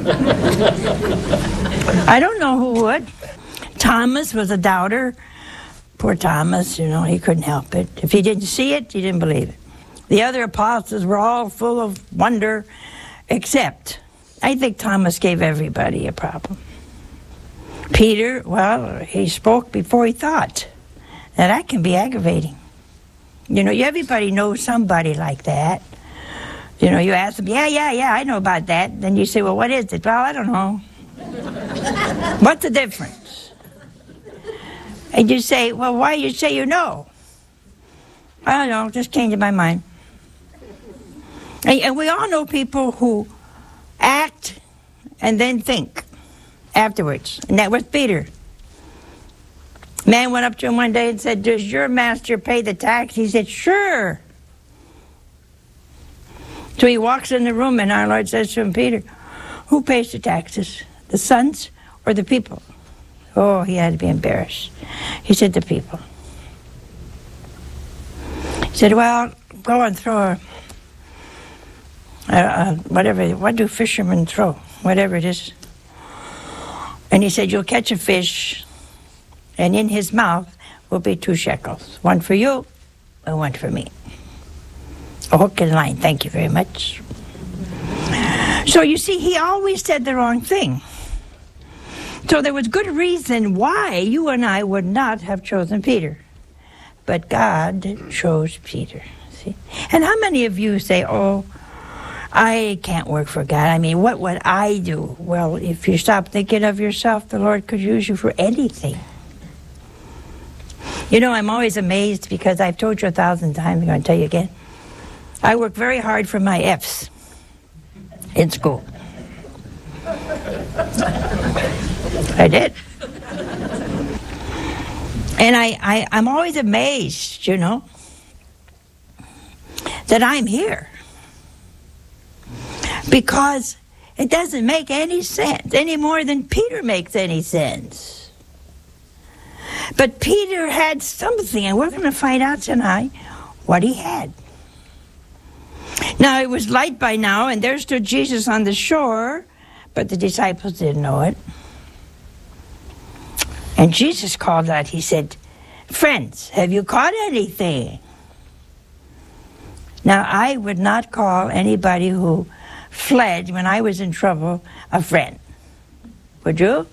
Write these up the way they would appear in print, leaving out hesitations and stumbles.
I don't know who would. Thomas was a doubter. Poor Thomas, he couldn't help it. If he didn't see it, he didn't believe it. The other apostles were all full of wonder, except I think Thomas gave everybody a problem. Peter, well, he spoke before he thought. Now that can be aggravating. Everybody knows somebody like that. You ask them, yeah, I know about that. Then you say, well, what is it? Well, I don't know. What's the difference? And you say, well, why you say you know? I don't know, just changing my mind. And we all know people who act and then think afterwards. And that was Peter. Man went up to him one day and said, does your master pay the tax? He said, sure. So he walks in the room and our Lord says to him, Peter, who pays the taxes? The sons or the people? Oh, he had to be embarrassed. He said, the people. He said, well, go and throw whatever, what do fishermen throw? Whatever it is. And he said, you'll catch a fish, and in his mouth will be 2 shekels. One for you, and one for me. A hook and line, thank you very much. So you see, he always said the wrong thing. So there was good reason why you and I would not have chosen Peter. But God chose Peter. See? And how many of you say, oh, I can't work for God. I mean, what would I do? Well, if you stop thinking of yourself, the Lord could use you for anything. I'm always amazed because I've told you 1,000 times, I'm going to tell you again. I work very hard for my F's in school. I did. And I'm always amazed, that I'm here. Because it doesn't make any sense, any more than Peter makes any sense. But Peter had something, and we're going to find out tonight what he had. Now, it was light by now, and there stood Jesus on the shore, but the disciples didn't know it. And Jesus called out, he said, friends, have you caught anything? Now, I would not call anybody who fled when I was in trouble a friend. Would you?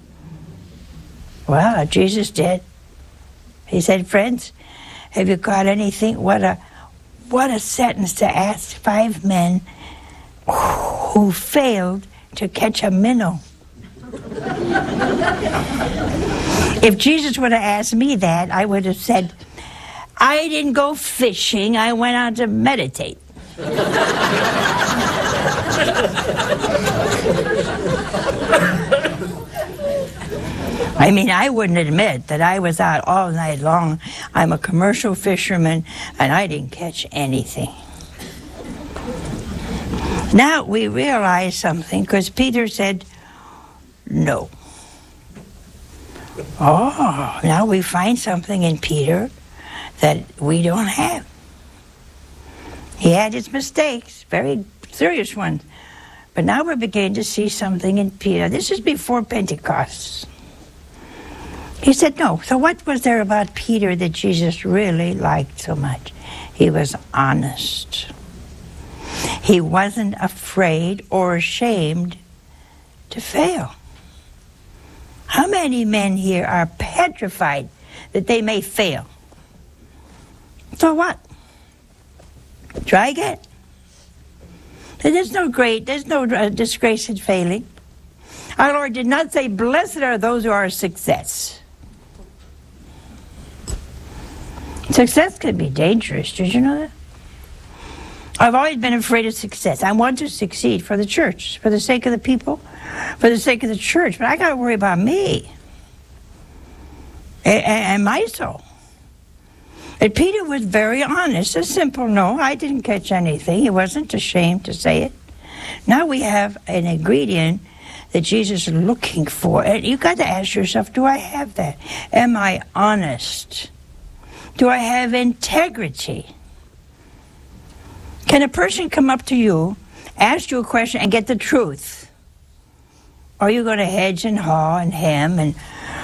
Well, Jesus did. He said, friends, have you caught anything? What a sentence to ask 5 men who failed to catch a minnow. If Jesus would have asked me that, I would have said, I didn't go fishing, I went out to meditate. I mean, I wouldn't admit that I was out all night long. I'm a commercial fisherman, and I didn't catch anything. Now we realize something, because Peter said, no. Oh, now we find something in Peter that we don't have. He had his mistakes, very serious ones. But now we're beginning to see something in Peter. This is before Pentecost. He said no. So what was there about Peter that Jesus really liked so much? He was honest. He wasn't afraid or ashamed to fail. How many men here are petrified that they may fail? So what? Try again. There's no disgrace in failing. Our Lord did not say, blessed are those who are a success. Success can be dangerous. Did you know that? I've always been afraid of success. I want to succeed for the church, for the sake of the people, for the sake of the church. But I got to worry about me and my soul. And Peter was very honest. A simple no, I didn't catch anything. He wasn't ashamed to say it. Now we have an ingredient that Jesus is looking for. And you've got to ask yourself, do I have that? Am I honest? Do I have integrity? Can a person come up to you, ask you a question, and get the truth? Or are you going to hedge and haw and hem and...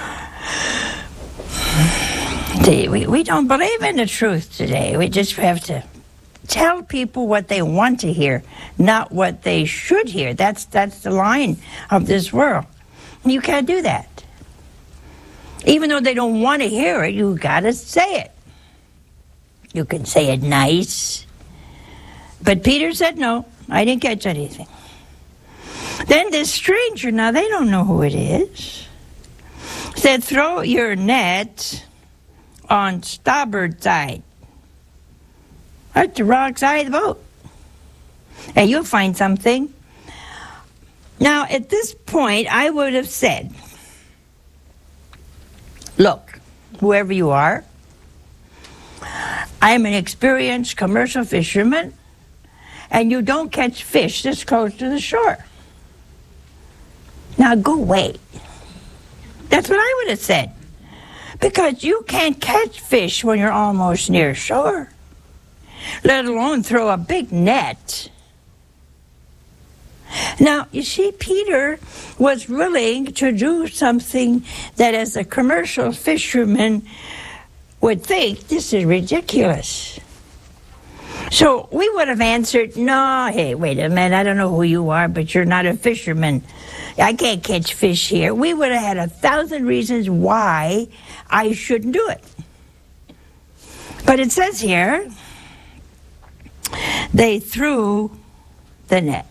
See, we don't believe in the truth today. We just have to tell people what they want to hear, not what they should hear. That's the line of this world. You can't do that. Even though they don't want to hear it, you got to say it. You can say it nice. But Peter said, no, I didn't catch anything. Then this stranger, now they don't know who it is, said, throw your net on starboard side. That's the wrong side of the boat. And you'll find something. Now, at this point, I would have said, look, whoever you are, I'm an experienced commercial fisherman, and you don't catch fish this close to the shore. Now go away. That's what I would have said. Because you can't catch fish when you're almost near shore, let alone throw a big net. Now, you see, Peter was willing to do something that as a commercial fisherman would think, this is ridiculous. So we would have answered, no, hey, wait a minute, I don't know who you are, but you're not a fisherman. I can't catch fish here. We would have had 1,000 reasons why I shouldn't do it. But it says here, they threw the net.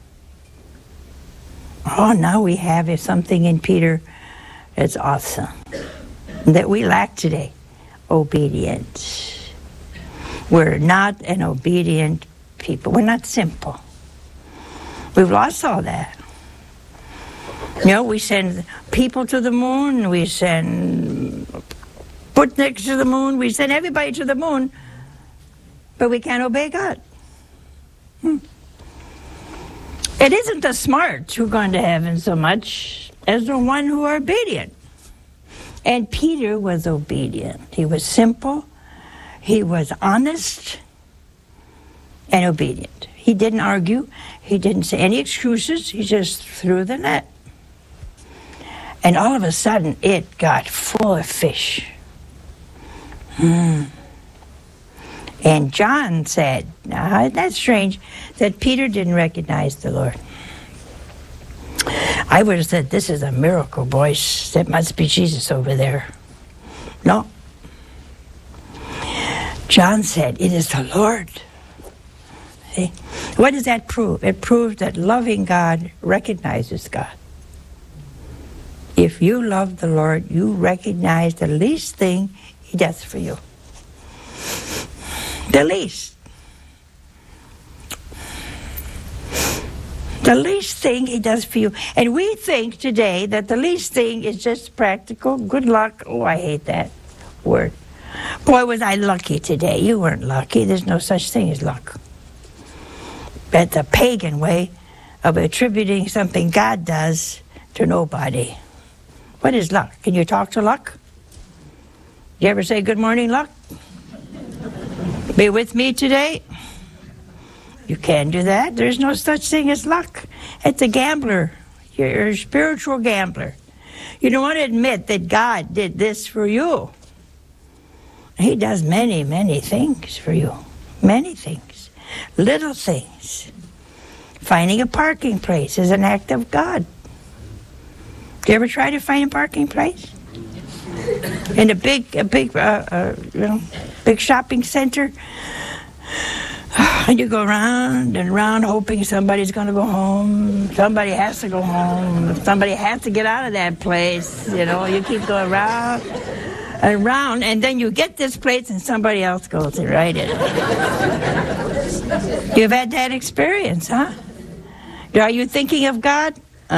Oh, now we have something in Peter that's awesome, that we lack today, obedience. We're not an obedient people. We're not simple. We've lost all that. You know, we send people to the moon, we send Sputniks to the moon, we send everybody to the moon, but we can't obey God. It isn't the smart who are going to heaven so much as the one who are obedient. And Peter was obedient. He was simple, he was honest, and obedient. He didn't argue, he didn't say any excuses, he just threw the net. And all of a sudden, it got full of fish. And John said, now that's strange, that Peter didn't recognize the Lord. I would have said, this is a miracle, boys. That must be Jesus over there. No. John said, it is the Lord. See? What does that prove? It proves that loving God recognizes God. If you love the Lord, you recognize the least thing He does for you. The least. The least thing He does for you. And we think today that the least thing is just practical. Good luck. Oh, I hate that word. Boy, was I lucky today. You weren't lucky. There's no such thing as luck. That's a pagan way of attributing something God does to nobody. What is luck? Can you talk to luck? You ever say, good morning, luck? Be with me today? You can't do that. There's no such thing as luck. It's a gambler. You're a spiritual gambler. You don't want to admit that God did this for you. He does many, many things for you. Many things. Little things. Finding a parking place is an act of God. Do you ever try to find a parking place? In a big shopping center, and you go round and round hoping somebody's going to go home. Somebody has to go home. Somebody has to get out of that place. You know, you keep going round and round, and then you get this place and somebody else goes right in. You've had that experience, huh? Are you thinking of God?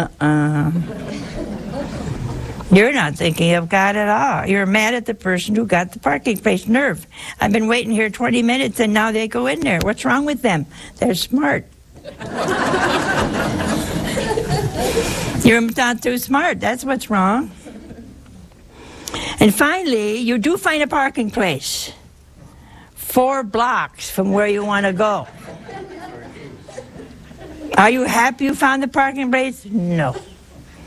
You're not thinking of God at all. You're mad at the person who got the parking place. Nerve. I've been waiting here 20 minutes and now they go in there. What's wrong with them? They're smart. You're not too smart. That's what's wrong. And finally, you do find a parking place 4 blocks from where you want to go. Are you happy you found the parking place? No.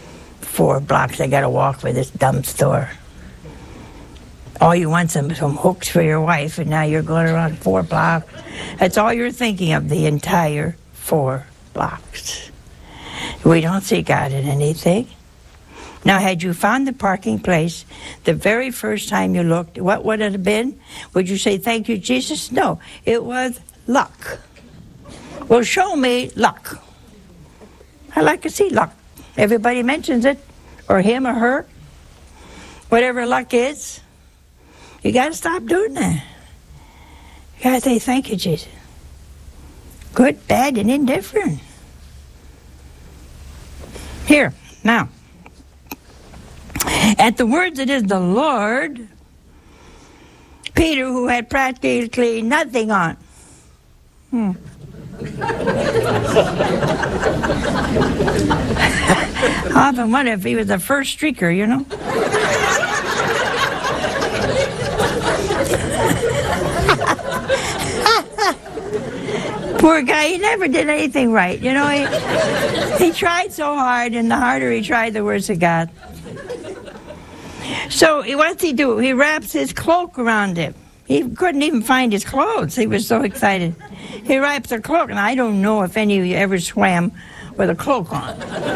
4 blocks I got to walk for this dumb store. Oh, you want some hooks for your wife, and now you're going around 4 blocks. That's all you're thinking of, the entire 4 blocks. We don't see God in anything. Now, had you found the parking place the very first time you looked, what would it have been? Would you say, thank you, Jesus? No, it was luck. Well, show me luck. I like to see luck. Everybody mentions it, or him or her. Whatever luck is, you got to stop doing that. You got to say, thank you, Jesus. Good, bad, and indifferent. Here, now. At the words, it is the Lord, Peter, who had practically nothing on. I often wonder if he was the first streaker, you know. Poor guy, he never did anything right, you know. He tried so hard, and the harder he tried, the worse it got. So what's he do? He wraps his cloak around him. He couldn't even find his clothes. He was so excited. He wraps a cloak, and I don't know if any of you ever swam with a cloak on.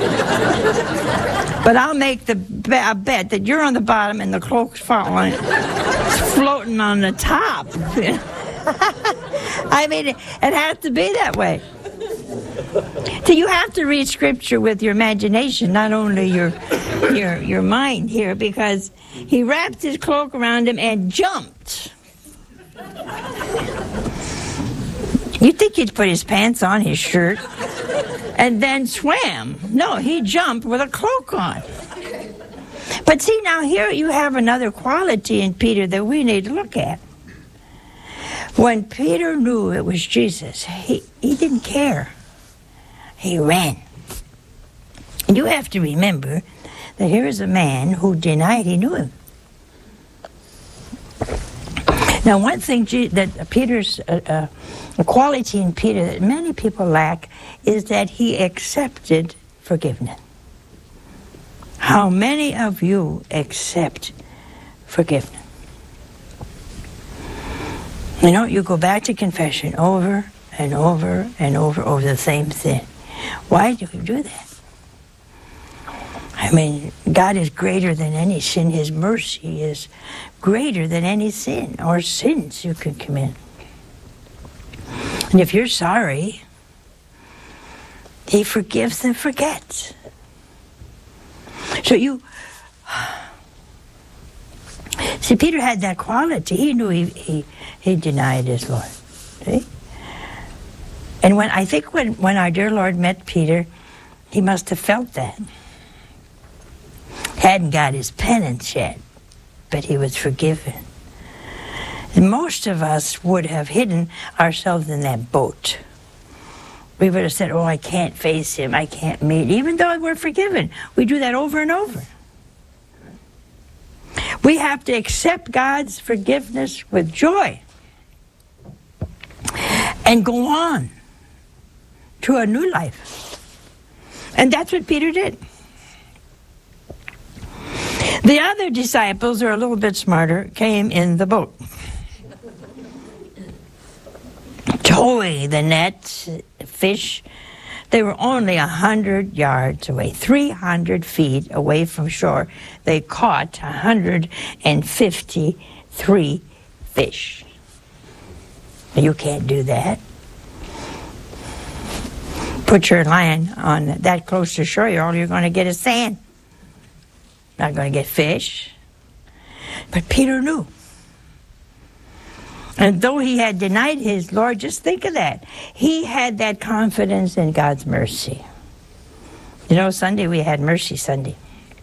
But I'll make a bet that you're on the bottom and the cloak's falling, floating on the top. I mean, it has to be that way. So you have to read Scripture with your imagination, not only your mind here, because he wrapped his cloak around him and jumped. You'd think he'd put his pants on, his shirt, and then swam. No, he jumped with a cloak on. But see, now here you have another quality in Peter that we need to look at. When Peter knew it was Jesus, he didn't care. He ran. And you have to remember that here is a man who denied he knew him. Now, one thing that Peter's, a quality in Peter that many people lack is that he accepted forgiveness. How many of you accept forgiveness? You know, you go back to confession over and over and over the same sin. Why do you do that? I mean, God is greater than any sin. His mercy is greater than any sin or sins you could commit. And if you're sorry, he forgives and forgets. So see, Peter had that quality. He knew he denied his Lord. See? And when our dear Lord met Peter, he must have felt that. Hadn't got his penance yet, but he was forgiven. And most of us would have hidden ourselves in that boat. We would have said, oh, I can't face him, I can't meet, even though we're forgiven. We do that over and over. We have to accept God's forgiveness with joy and go on to a new life. And that's what Peter did. The other disciples, who are a little bit smarter, came in the boat, towing the nets, fish. They were only 100 yards away, 300 feet away from shore. They caught 153 fish. You can't do that. Put your line on that close to shore, all you're going to get is sand. Not going to get fish. But Peter knew. And though he had denied his Lord, just think of that. He had that confidence in God's mercy. You know, Sunday we had Mercy Sunday.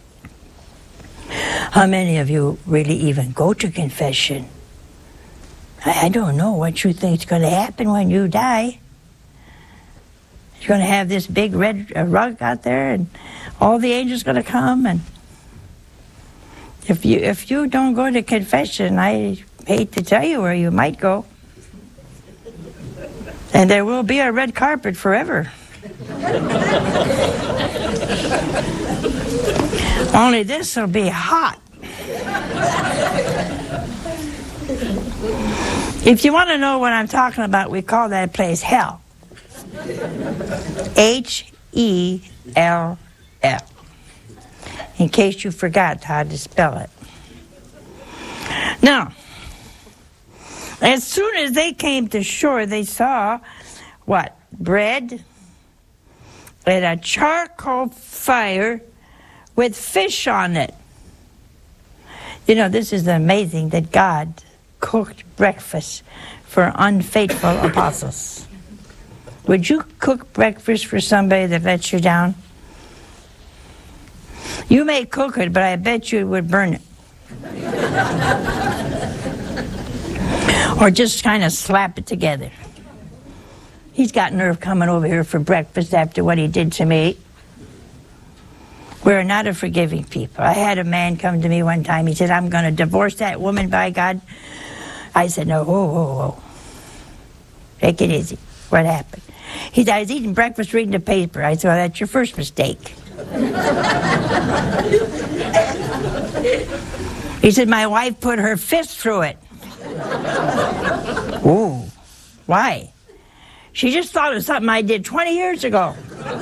How many of you really even go to confession? I don't know what you think is going to happen when you die. You're going to have this big red rug out there, and all the angels going to come. And if you don't go to confession, I hate to tell you where you might go. And there will be a red carpet forever. Only this will be hot. If you want to know what I'm talking about, we call that place hell. H-E-L-L. In case you forgot how to spell it. Now, as soon as they came to shore, they saw what? Bread and a charcoal fire with fish on it. You know, this is amazing that God cooked breakfast for unfaithful apostles. Would you cook breakfast for somebody that lets you down? You may cook it, but I bet you it would burn it. Or just kind of slap it together. He's got nerve coming over here for breakfast after what he did to me. We're not a forgiving people. I had a man come to me one time. He said, I'm going to divorce that woman, by God. I said, no, whoa. Take it easy. What happened? He said, I was eating breakfast, reading the paper. I said, well, that's your first mistake. He said, my wife put her fist through it. Ooh, why? She just thought of something I did 20 years ago.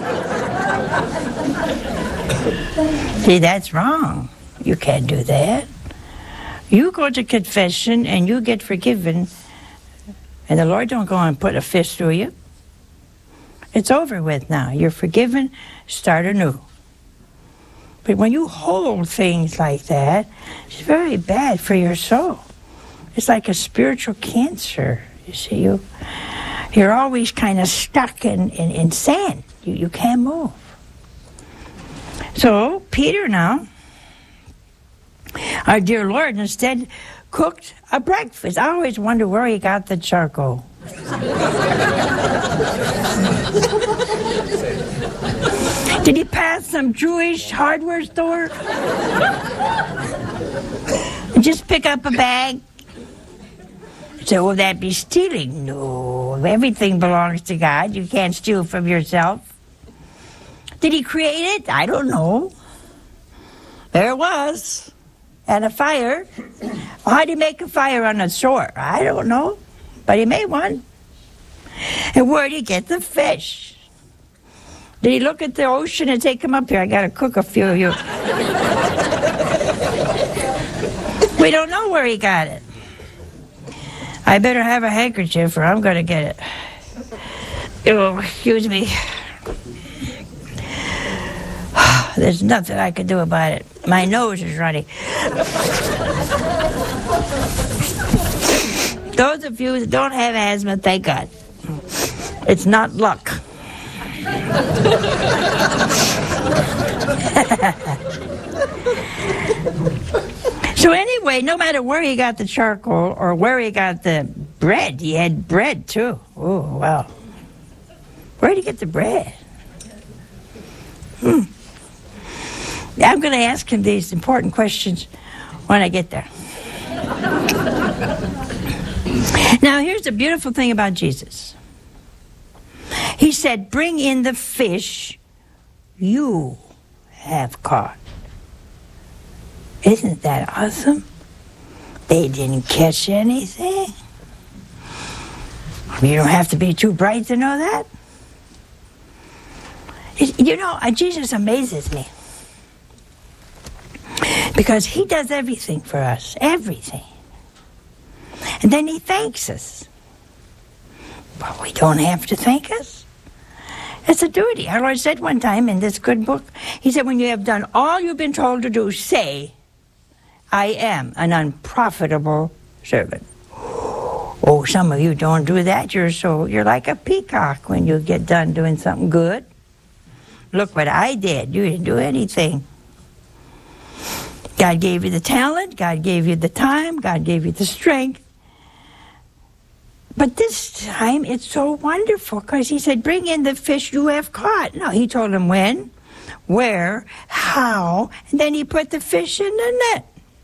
See, that's wrong. You can't do that. You go to confession and you get forgiven, and the Lord don't go and put a fist through you. It's over with now. You're forgiven, start anew. But when you hold things like that, it's very bad for your soul. It's like a spiritual cancer. You see, you're always kind of stuck in sand. You can't move. So Peter now, our dear Lord, instead cooked a breakfast. I always wonder where he got the charcoal. Did he pass some Jewish hardware store? Just pick up a bag? So will that be stealing? No, everything belongs to God. You can't steal from yourself. Did he create it? I don't know. There it was. And a fire. Well, how do you make a fire on the shore? I don't know. But he made one. And where did he get the fish? Did he look at the ocean and say, come up here, I got to cook a few of you. We don't know where he got it. I better have a handkerchief or I'm going to get it. Oh, excuse me. There's nothing I can do about it. My nose is running. Those of you that don't have asthma, thank God. It's not luck. So anyway, no matter where he got the charcoal or where he got the bread, he had bread too. Oh, wow. Where did he get the bread? I'm going to ask him these important questions when I get there. Now, here's the beautiful thing about Jesus. He said, bring in the fish you have caught. Isn't that awesome? They didn't catch anything. You don't have to be too bright to know that. You know, Jesus amazes me. Because he does everything for us. Everything. And then he thanks us. But we don't have to thank us. It's a duty. Our Lord said one time in this good book, he said, when you have done all you've been told to do, say, I am an unprofitable servant. Oh, some of you don't do that. You're like a peacock when you get done doing something good. Look what I did. You didn't do anything. God gave you the talent. God gave you the time. God gave you the strength. But this time, it's so wonderful because he said, bring in the fish you have caught. No, he told him when, where, how, and then he put the fish in the net.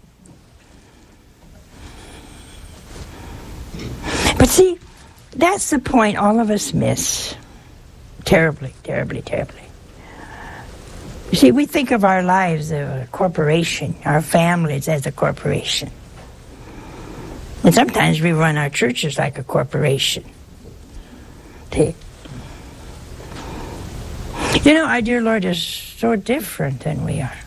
But see, that's the point all of us miss. Terribly, terribly, terribly. You see, we think of our lives as a corporation, our families as a corporation. And sometimes we run our churches like a corporation. See? You know, our dear Lord is so different than we are.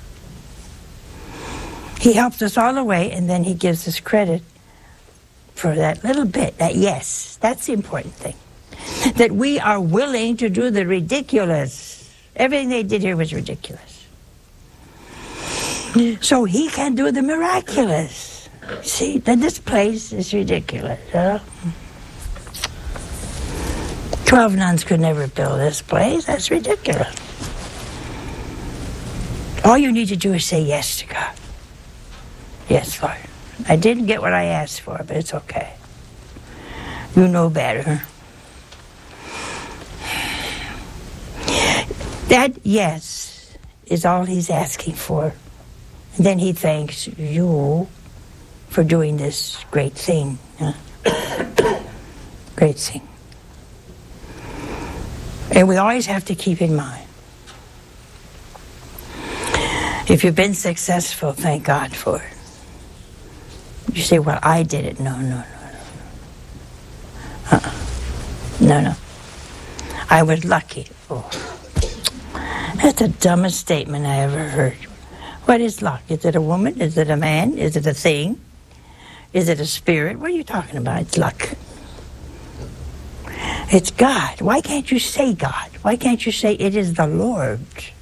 He helps us all the way, and then he gives us credit for that little bit, that yes, that's the important thing. That we are willing to do the ridiculous. Everything they did here was ridiculous. So he can do the miraculous. See, that this place is ridiculous. 12 nuns could never build this place. That's ridiculous. All you need to do is say yes to God. Yes, Lord. I didn't get what I asked for, but it's okay. You know better. That yes is all he's asking for. And then he thanks you for doing this great thing. Great thing. And we always have to keep in mind, if you've been successful, thank God for it. You say, well, I did it. No. No. I was lucky. Oh. That's the dumbest statement I ever heard. What is luck? Is it a woman? Is it a man? Is it a thing? Is it a spirit? What are you talking about? It's luck. It's God. Why can't you say God? Why can't you say it is the Lord?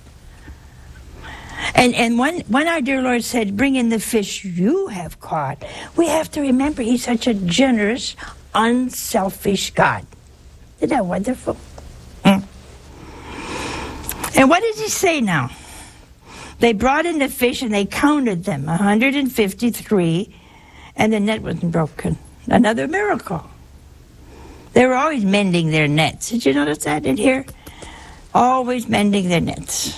And when our dear Lord said, bring in the fish you have caught, we have to remember he's such a generous, unselfish God. Isn't that wonderful? And what does he say now? They brought in the fish and they counted them, 153, and the net wasn't broken. Another miracle. They were always mending their nets. Did you notice that in here? Always mending their nets.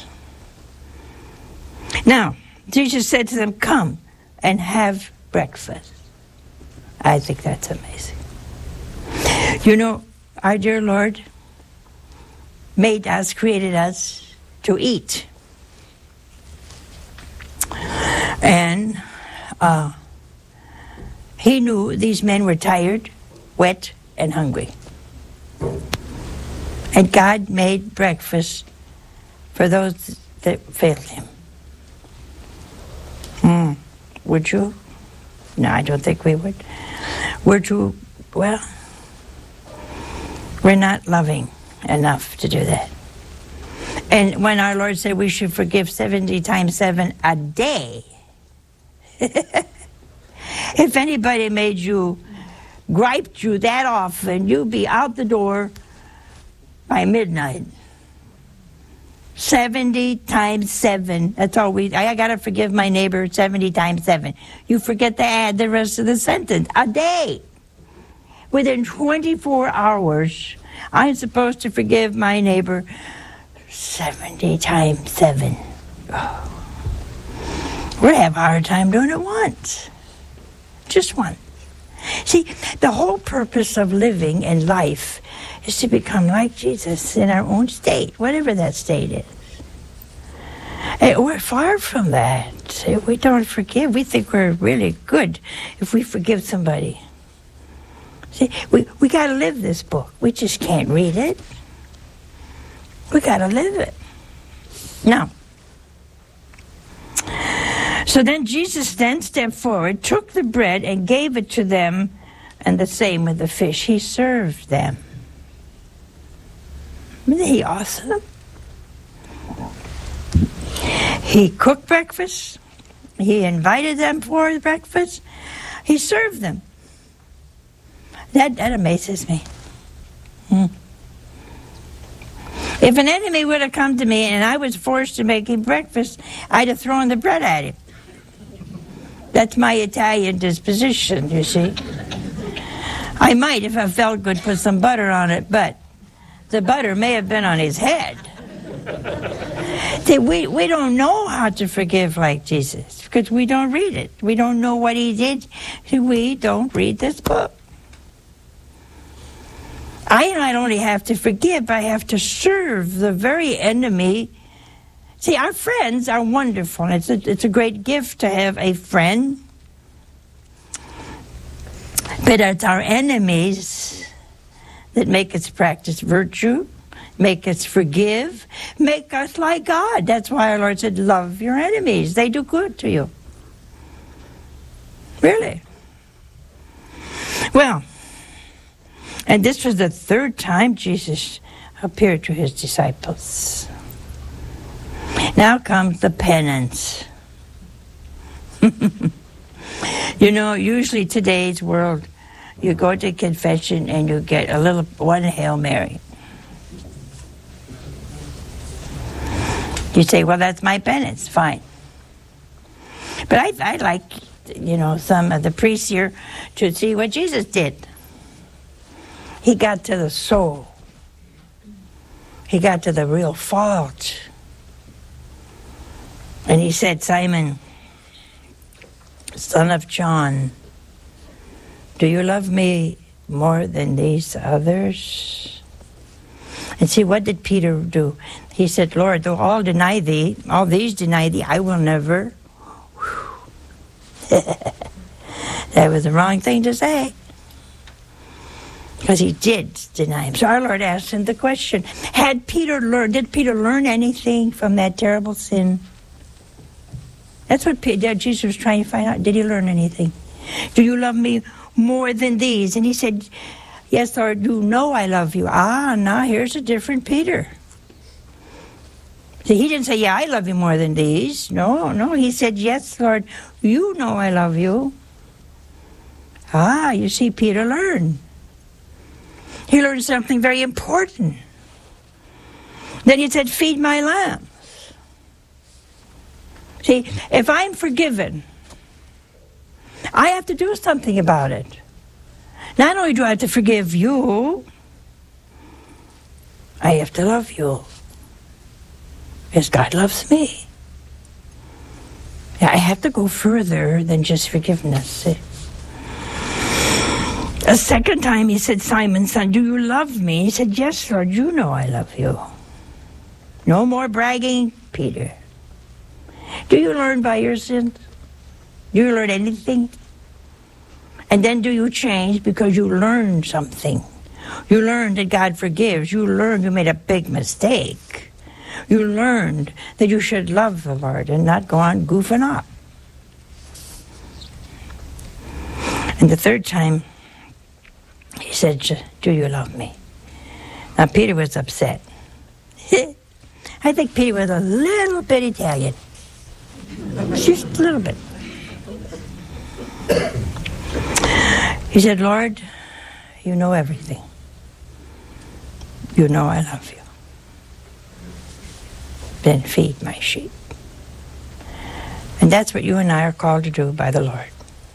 Now, Jesus said to them, come and have breakfast. I think that's amazing. You know, our dear Lord made us, created us to eat. And he knew these men were tired, wet, and hungry. And God made breakfast for those that failed him. Would you? No, I don't think we would. Would you? Well, we're not loving enough to do that. And when our Lord said we should forgive 70 times 7 a day, if anybody made you, griped you that often, you'd be out the door by midnight. 70 times 7. That's all I got to forgive my neighbor 70 times 7. You forget to add the rest of the sentence. A day. Within 24 hours, I'm supposed to forgive my neighbor 70 times 7. Oh. We'll have a hard time doing it once. Just once. See, the whole purpose of living in life is to become like Jesus in our own state, whatever that state is. And we're far from that. If we don't forgive, we think we're really good if we forgive somebody. See, we got to live this book. We just can't read it. We got to live it. Now, so then Jesus then stepped forward, took the bread, and gave it to them, and the same with the fish. He served them. Isn't he awesome? He cooked breakfast. He invited them for breakfast. He served them. That amazes me. If an enemy would have come to me and I was forced to make him breakfast, I'd have thrown the bread at him. That's my Italian disposition, you see. I might, if I felt good, put some butter on it, but the butter may have been on his head. See, we don't know how to forgive like Jesus because we don't read it. We don't know what he did. We don't read this book. I not only have to forgive, I have to serve the very enemy See, our friends are wonderful, and it's a great gift to have a friend. But it's our enemies that make us practice virtue, make us forgive, make us like God. That's why our Lord said, love your enemies. They do good to you. Really. Well, and this was the third time Jesus appeared to his disciples. Now comes the penance. You know, usually today's world, you go to confession and you get one Hail Mary. You say, well, that's my penance. Fine. But I'd like, some of the priests here to see what Jesus did. He got to the soul. He got to the real fault. And he said, Simon, son of John, do you love me more than these others? And see, what did Peter do? He said, Lord, though all these deny thee, I will never. That was the wrong thing to say. Because he did deny him. So our Lord asked him the question, did Peter learn anything from that terrible sin? That's what Jesus was trying to find out. Did he learn anything? Do you love me more than these? And he said, yes, Lord, you know I love you. Now here's a different Peter. See, he didn't say, yeah, I love you more than these. No, he said, yes, Lord, you know I love you. You see, Peter learned. He learned something very important. Then he said, feed my lambs. See, if I'm forgiven, I have to do something about it. Not only do I have to forgive you, I have to love you. Because God loves me. I have to go further than just forgiveness. See? A second time he said, Simon, son, do you love me? He said, yes, Lord, you know I love you. No more bragging, Peter. Do you learn by your sins? Do you learn anything? And then do you change because you learned something? You learned that God forgives. You learned you made a big mistake. You learned that you should love the Lord and not go on goofing up. And the third time, he said, do you love me? Now, Peter was upset. I think Peter was a little bit Italian. Just a little bit. He said, Lord, you know everything. You know I love you. Then feed my sheep. And that's what you and I are called to do by the Lord.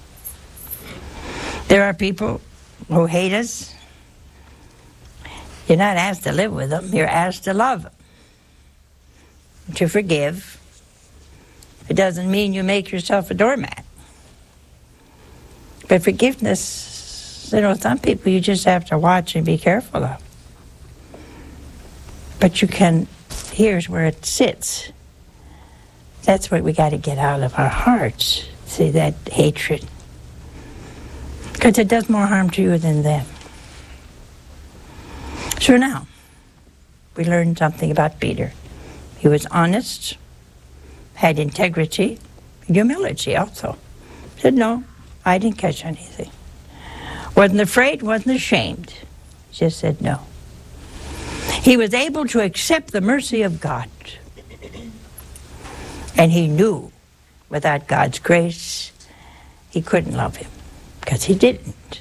There are people who hate us. You're not asked to live with them. You're asked to love them. To forgive. It doesn't mean you make yourself a doormat. But forgiveness, some people you just have to watch and be careful of. But here's where it sits. That's what we got to get out of our hearts. See, that hatred. Because it does more harm to you than them. So now, we learned something about Peter. He was honest, had integrity, humility also. Said, no, I didn't catch anything. Wasn't afraid, wasn't ashamed. Just said no. He was able to accept the mercy of God. And he knew without God's grace, he couldn't love him. Because he didn't.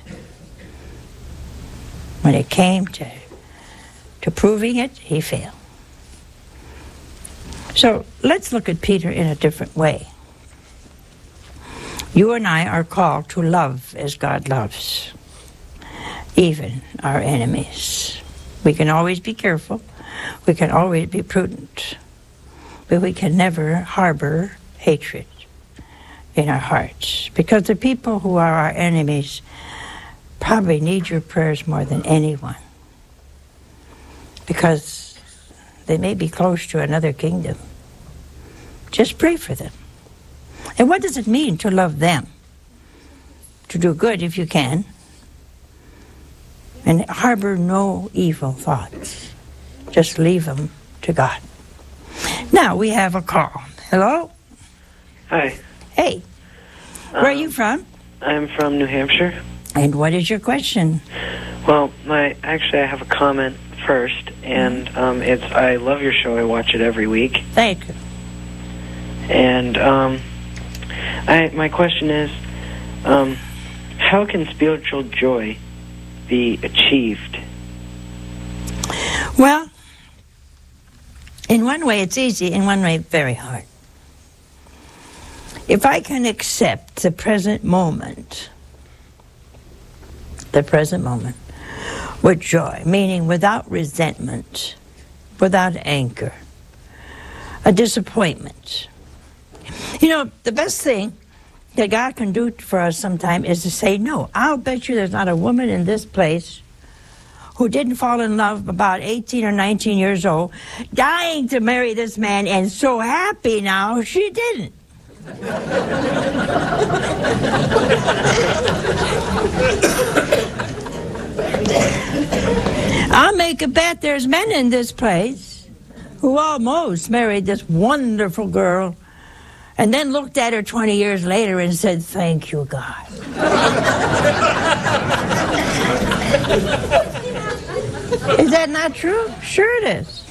When it came to proving it, he failed. So let's look at Peter in a different way. You and I are called to love as God loves, even our enemies. We can always be careful. We can always be prudent. But we can never harbor hatred in our hearts. Because the people who are our enemies probably need your prayers more than anyone. Because they may be close to another kingdom. Just pray for them. And what does it mean to love them? To do good if you can, and harbor no evil thoughts. Just leave them to God. Now we have a call. Hello? Hi. Hey. Where are you from? I'm from New Hampshire. And what is your question? Well, I have a comment first, and it's I love your show. I watch it every week. Thank you. And my question is, how can spiritual joy be achieved? Well, in one way it's easy, in one way very hard. If I can accept the present moment with joy, meaning without resentment, without anger, a disappointment. You know, the best thing that God can do for us sometime is to say, no, I'll bet you there's not a woman in this place who didn't fall in love about 18 or 19 years old, dying to marry this man, and so happy now she didn't. I'll make a bet there's men in this place who almost married this wonderful girl and then looked at her 20 years later and said, thank you, God. Is that not true? Sure it is.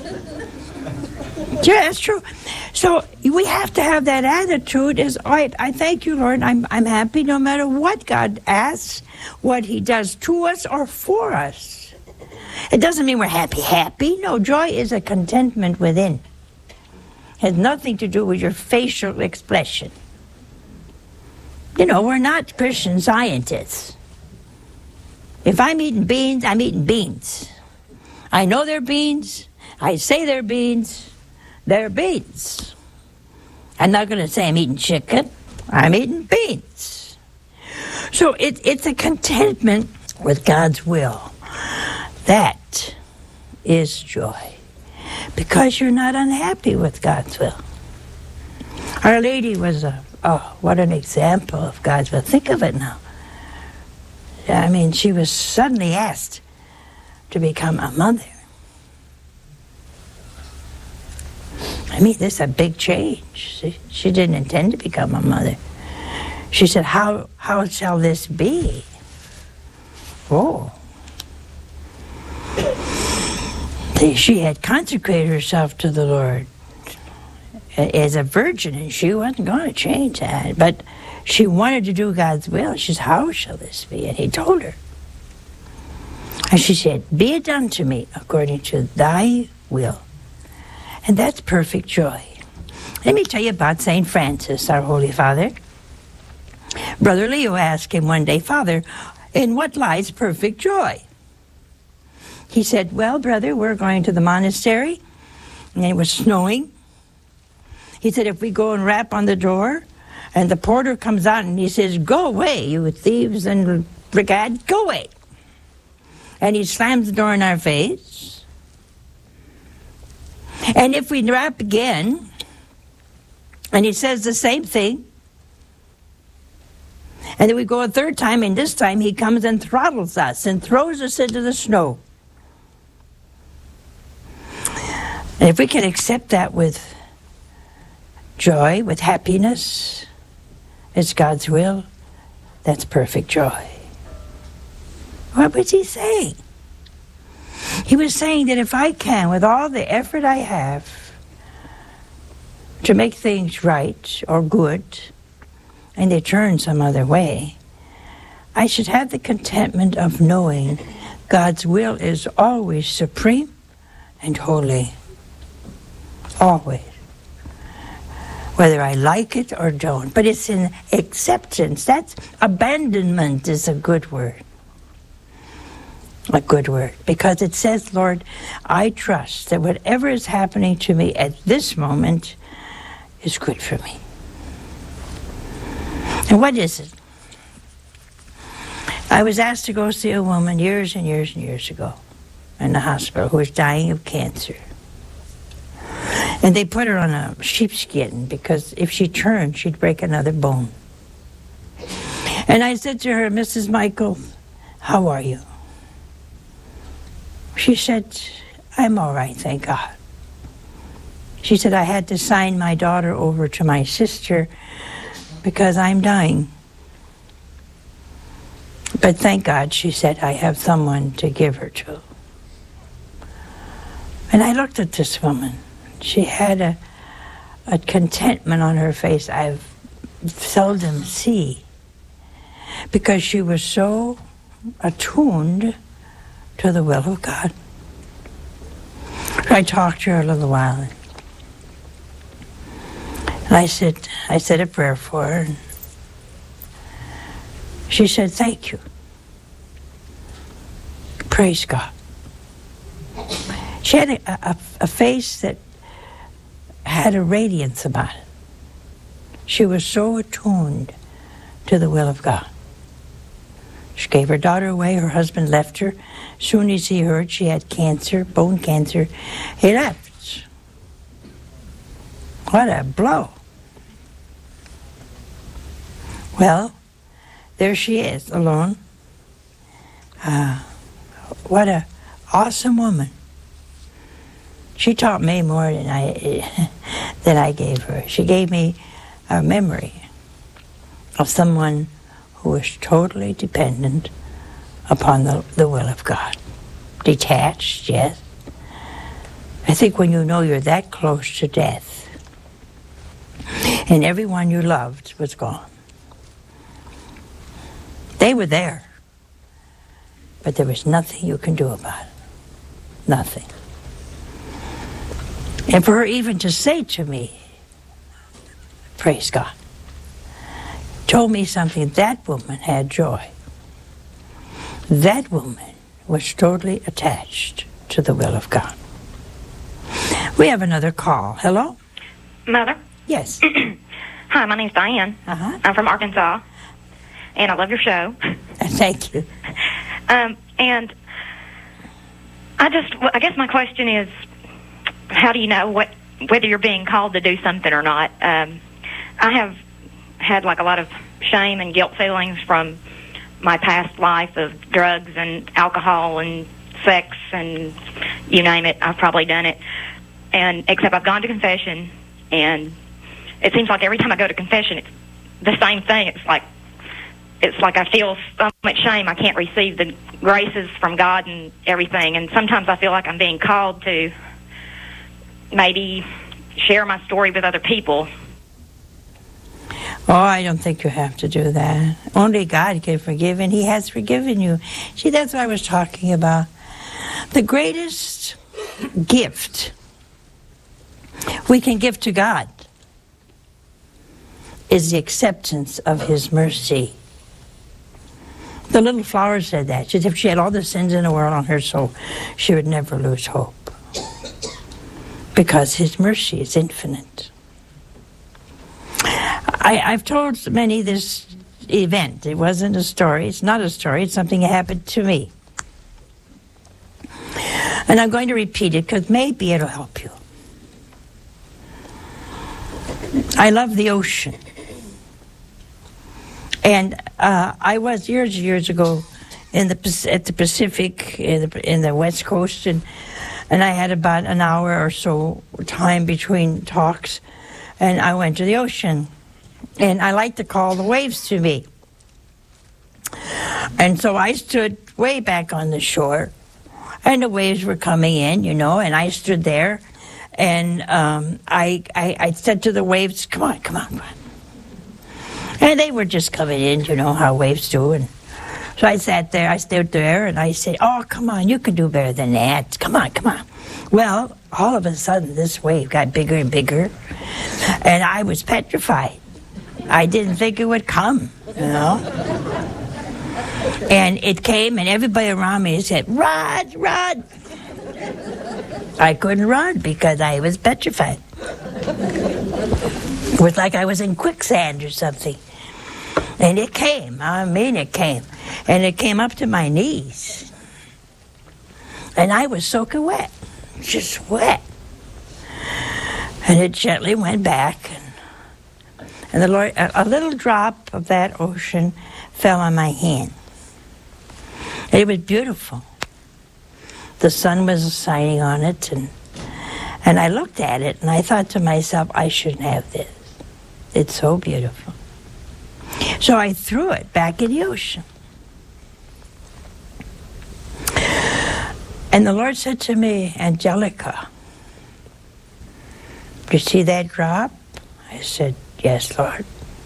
Yeah, that's true. So we have to have that attitude is, all right, I thank you, Lord. I'm happy no matter what God asks, what he does to us or for us. It doesn't mean we're happy. No, joy is a contentment within. It has nothing to do with your facial expression. You know, we're not Christian scientists. If I'm eating beans, I'm eating beans. I know they're beans. I say they're beans. They're beans. I'm not going to say I'm eating chicken. I'm eating beans. So it's a contentment with God's will. That is joy. Because you're not unhappy with God's will. Our Lady was what an example of God's will. Think of it now. I mean, she was suddenly asked to become a mother. I mean, this is a big change. She didn't intend to become a mother. She said, how shall this be? Oh. She had consecrated herself to the Lord as a virgin, and she wasn't going to change that. But she wanted to do God's will. She said, how shall this be? And he told her. And she said, be it done to me according to thy will. And that's perfect joy. Let me tell you about St. Francis, our Holy Father. Brother Leo asked him one day, Father, in what lies perfect joy? He said, well, brother, we're going to the monastery, and it was snowing. He said, if we go and rap on the door, and the porter comes out and he says, go away, you thieves and brigade, go away. And he slams the door in our face. And if we rap again, and he says the same thing, and then we go a third time, and this time he comes and throttles us and throws us into the snow. And if we can accept that with joy, with happiness, it's God's will, that's perfect joy. What was he saying? He was saying that if I can, with all the effort I have to make things right or good, and they turn some other way, I should have the contentment of knowing God's will is always supreme and holy. Always. Whether I like it or don't. But it's in acceptance. That's abandonment is a good word. A good word. Because it says, Lord, I trust that whatever is happening to me at this moment is good for me. And what is it? I was asked to go see a woman years and years and years ago in the hospital who was dying of cancer. And they put her on a sheepskin because if she turned, she'd break another bone. And I said to her, Mrs. Michael, how are you? She said, I'm all right, thank God. She said, I had to sign my daughter over to my sister because I'm dying. But thank God, she said, I have someone to give her to. And I looked at this woman. She had a contentment on her face I've seldom see, because she was so attuned to the will of God. I talked to her a little while, and I said a prayer for her. And she said, thank you. Praise God. She had a face that had a radiance about it. She was so attuned to the will of God. She gave her daughter away. Her husband left her. As soon as he heard she had cancer, bone cancer, he left. What a blow. Well, there she is, alone. What a awesome woman. She taught me more than I gave her. She gave me a memory of someone who was totally dependent upon the will of God. Detached, yes. I think when you know you're that close to death, and everyone you loved was gone. They were there, but there was nothing you can do about it. Nothing. And for her even to say to me, praise God, told me something. That woman had joy. That woman was totally attached to the will of God. We have another call. Hello? Mother? Yes. Hi, my name's Diane. Uh-huh. I'm from Arkansas, and I love your show. Thank you. And I guess my question is, how do you know whether you're being called to do something or not? I have had like a lot of shame and guilt feelings from my past life of drugs and alcohol and sex and you name it, I've probably done it. And except I've gone to confession, and it seems like every time I go to confession, it's the same thing. It's like I feel so much shame. I can't receive the graces from God and everything. And sometimes I feel like I'm being called to maybe share my story with other people. Oh, I don't think you have to do that. Only God can forgive, and He has forgiven you. See, that's what I was talking about. The greatest gift we can give to God is the acceptance of His mercy. The little flower said that. She said if she had all the sins in the world on her soul, she would never lose hope, because His mercy is infinite. I've told many this event. It wasn't a story. It's not a story. It's something that happened to me. And I'm going to repeat it because maybe it'll help you. I love the ocean. And I was years ago at the Pacific, in the West Coast, and I had about an hour or so time between talks, and I went to the ocean. And I like to call the waves to me. And so I stood way back on the shore, and the waves were coming in, and I stood there, and I said to the waves, come on. And they were just coming in, how waves do. And so I stood there, and I said, oh, come on, you can do better than that. Come on. Well, all of a sudden, this wave got bigger and bigger, and I was petrified. I didn't think it would come, And it came, and everybody around me said, run! I couldn't run because I was petrified. It was like I was in quicksand or something. And it came. It came. And it came up to my knees. And I was soaking wet. Just wet. And it gently went back. And the Lord, a little drop of that ocean fell on my hand. It was beautiful. The sun was shining on it, and I looked at it, and I thought to myself, I shouldn't have this. It's so beautiful. So I threw it back in the ocean. And the Lord said to me, Angelica, do you see that drop? I said, yes, Lord.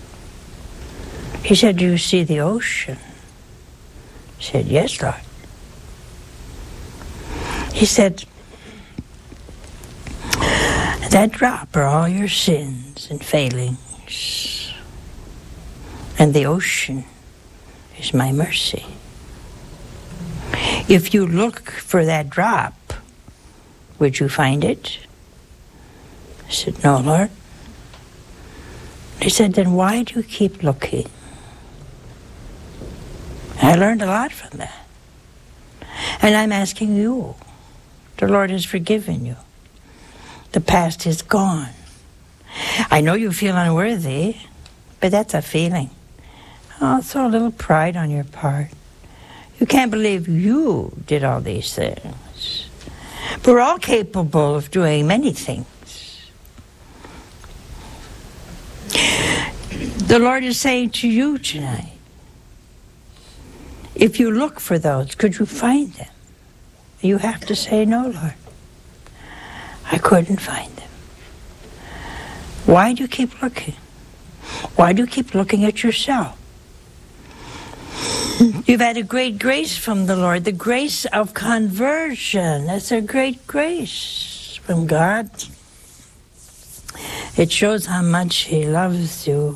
He said, do you see the ocean? I said, yes, Lord. He said, that drop are all your sins and failings, and the ocean is my mercy. If you look for that drop, would you find it? I said, no, Lord. He said, then why do you keep looking? I learned a lot from that. And I'm asking you. The Lord has forgiven you. The past is gone. I know you feel unworthy, but that's a feeling. Also a little pride on your part. You can't believe you did all these things. But we're all capable of doing many things. The Lord is saying to you tonight, if you look for those, could you find them? You have to say, no, Lord. I couldn't find them. Why do you keep looking? Why do you keep looking at yourself? You've had a great grace from the Lord, the grace of conversion. That's a great grace from God. It shows how much He loves you.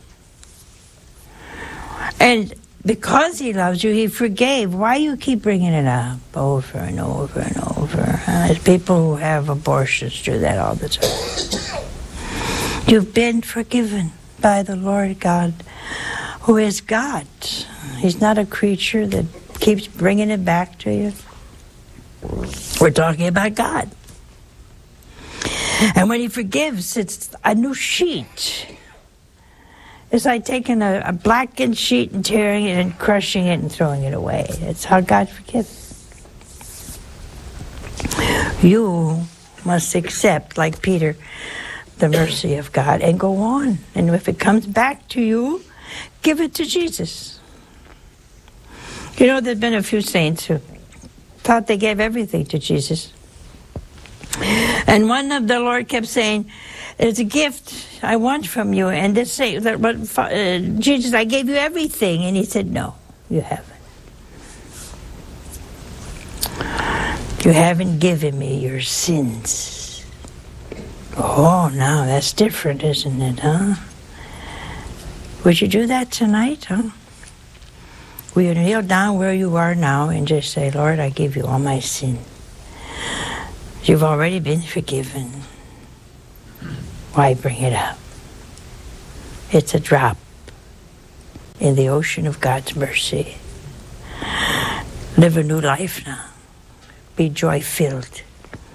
And because He loves you, He forgave. Why you keep bringing it up over and over and over? There's people who have abortions do that all the time. You've been forgiven by the Lord God, who is God. He's not a creature that keeps bringing it back to you. We're talking about God. And when He forgives, it's a new sheet. It's like taking a blackened sheet and tearing it and crushing it and throwing it away. It's how God forgives. You must accept, like Peter, the mercy of God and go on. And if it comes back to you, give it to Jesus. You know, there's been a few saints who thought they gave everything to Jesus. And one of the Lord kept saying, it's a gift I want from you. And they say, Jesus, I gave you everything. And He said, no, you haven't. You haven't given me your sins. Oh, now that's different, isn't it, huh? Would you do that tonight, huh? Will you kneel down where you are now and just say, Lord, I give you all my sin. You've already been forgiven. Why bring it up? It's a drop in the ocean of God's mercy. Live a new life now. Be joy-filled.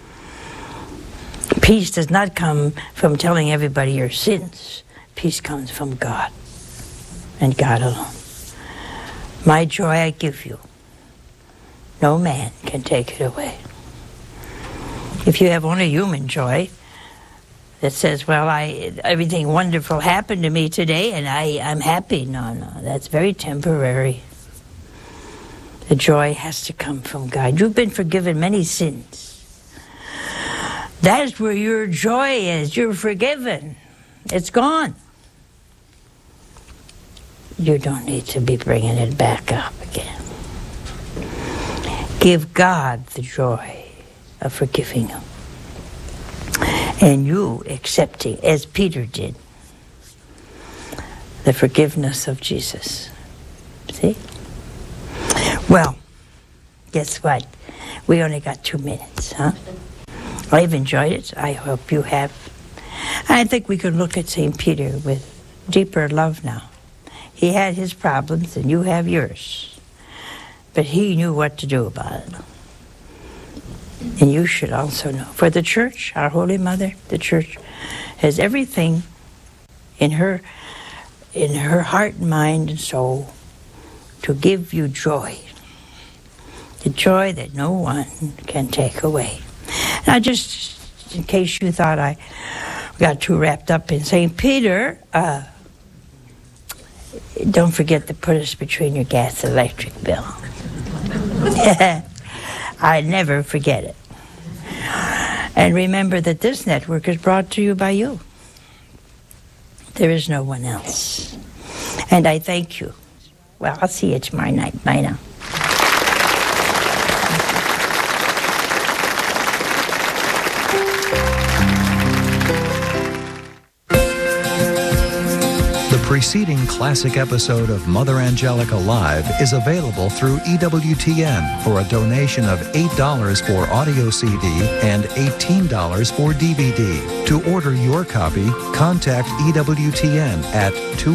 Peace does not come from telling everybody your sins. Peace comes from God and God alone. My joy I give you. No man can take it away. If you have only human joy that says, well, everything wonderful happened to me today and I'm happy. No, that's very temporary. The joy has to come from God. You've been forgiven many sins. That's where your joy is. You're forgiven. It's gone. You don't need to be bringing it back up again. Give God the joy of forgiving Him. And you accepting, as Peter did, the forgiveness of Jesus. See? Well, guess what? We only got 2 minutes, huh? I've enjoyed it. I hope you have. I think we could look at St. Peter with deeper love now. He had his problems and you have yours. But he knew what to do about it. And you should also know. For the church, our Holy Mother, the church, has everything in her heart, mind, and soul to give you joy. The joy that no one can take away. Now, just in case you thought I got too wrapped up in St. Peter, don't forget to put us between your gas and electric bill. I never forget it. And remember that this network is brought to you by you. There is no one else. And I thank you. Well, I'll see you tomorrow night. Bye now. The preceding classic episode of Mother Angelica Live is available through EWTN for a donation of $8 for audio CD and $18 for DVD. To order your copy, contact EWTN at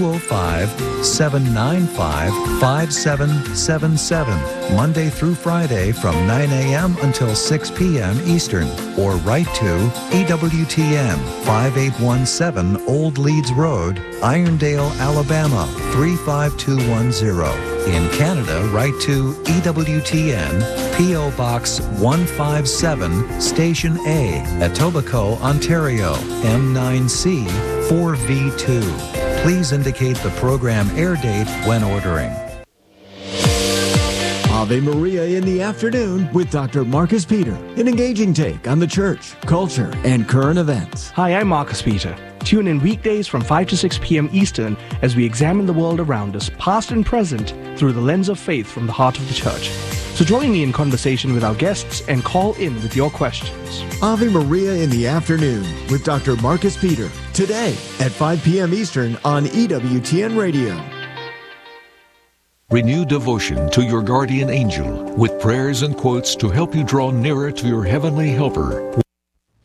205-795-5777, Monday through Friday from 9 a.m. until 6 p.m. Eastern, or write to EWTN 5817 Old Leeds Road, Irondale, Alabama 35210. In Canada, write to EWTN, P.O. Box 157, Station A, Etobicoke, Ontario, M9C 4V2. Please indicate the program air date when ordering. Ave Maria in the afternoon with Dr. Marcus Peter, an engaging take on the church, culture, and current events. Hi, I'm Marcus Peter. Tune in weekdays from 5 to 6 p.m. Eastern as we examine the world around us, past and present, through the lens of faith from the heart of the church. So join me in conversation with our guests and call in with your questions. Ave Maria in the afternoon with Dr. Marcus Peter, today at 5 p.m. Eastern on EWTN Radio. Renew devotion to your guardian angel with prayers and quotes to help you draw nearer to your heavenly helper.